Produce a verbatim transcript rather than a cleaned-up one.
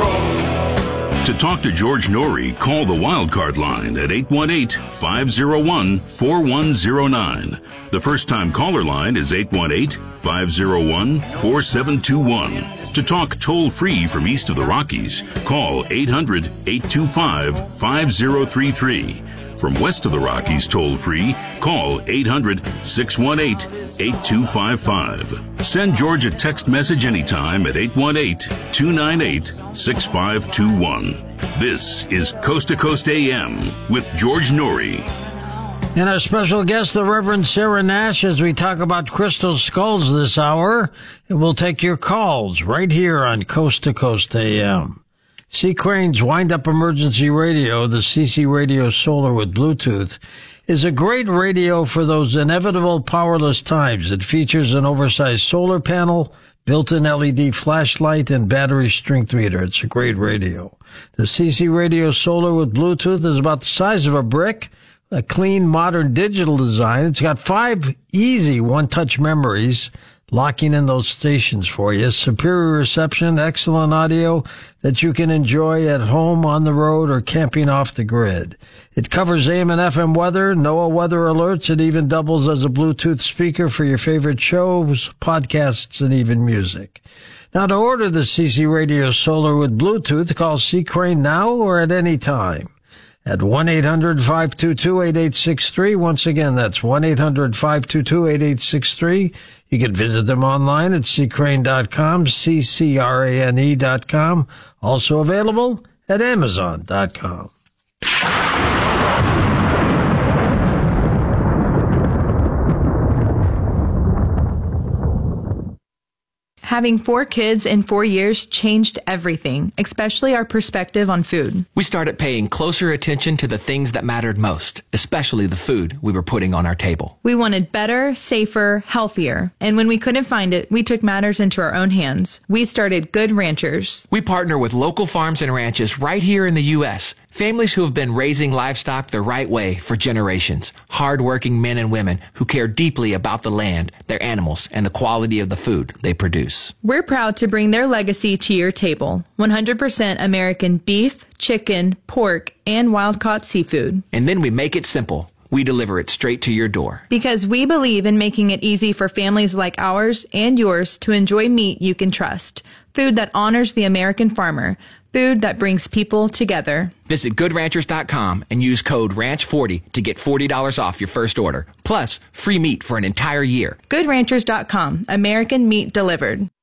roll. To talk to George Norrie, call the Wildcard line at eight one eight, five oh one, four one oh nine. The first-time caller line is eight one eight, five oh one, four seven two one. To talk toll-free from east of the Rockies, call eight hundred, eight two five, five oh three three. From west of the Rockies toll-free, call eight hundred, six one eight, eight two five five. Send George a text message anytime at eight one eight, two nine eight, six five two one. This is Coast to Coast A M with George Norrie. And our special guest, the Reverend Sarah Nash, as we talk about crystal skulls this hour. And we'll take your calls right here on Coast to Coast A M. C. Crane's Wind-Up Emergency Radio, the C C Radio Solar with Bluetooth, is a great radio for those inevitable powerless times. It features an oversized solar panel, built-in L E D flashlight, and battery strength meter. It's a great radio. The C C Radio Solar with Bluetooth is about the size of a brick, a clean, modern digital design. It's got five easy one-touch memories, locking in those stations for you. Superior reception, excellent audio that you can enjoy at home, on the road, or camping off the grid. It covers A M and F M weather, NOAA weather alerts. It even doubles as a Bluetooth speaker for your favorite shows, podcasts, and even music. Now, to order the C C Radio Solar with Bluetooth, call C. Crane now or at any time at one eight hundred, five two two, eight eight six three. Once again, that's one eight hundred, five two two, eight eight six three. You can visit them online at c crane dot com, C C R A N E dot com. Also available at amazon dot com. Having four kids in four years changed everything, especially our perspective on food. We started paying closer attention to the things that mattered most, especially the food we were putting on our table. We wanted better, safer, healthier. And when we couldn't find it, we took matters into our own hands. We started Good Ranchers. We partner with local farms and ranches right here in the U S, families who have been raising livestock the right way for generations. Hard-working men and women who care deeply about the land, their animals, and the quality of the food they produce. We're proud to bring their legacy to your table. one hundred percent American beef, chicken, pork, and wild-caught seafood. And then we make it simple. We deliver it straight to your door. Because we believe in making it easy for families like ours and yours to enjoy meat you can trust. Food that honors the American farmer. Food that brings people together. Visit good ranchers dot com and use code ranch forty to get forty dollars off your first order. Plus, free meat for an entire year. good ranchers dot com. American meat delivered.